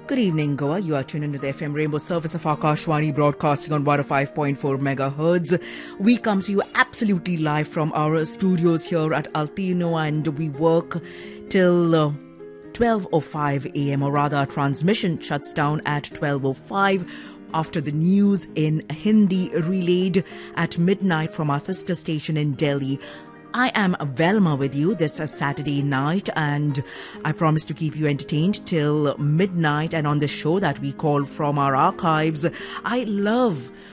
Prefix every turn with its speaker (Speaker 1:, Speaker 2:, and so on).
Speaker 1: Good evening, Goa. You are tuned into the FM Rainbow service of Akashwani, broadcasting on 105.4 megahertz. We come to you absolutely live from our studios here at Altino, and we work till 12:05 a.m. or rather our transmission shuts down at 12:05 after the news in Hindi relayed at midnight from our sister station in Delhi. I am Velma with you this Saturday night, and I promise to keep you entertained till midnight. And on the show that we call From Our Archives, I love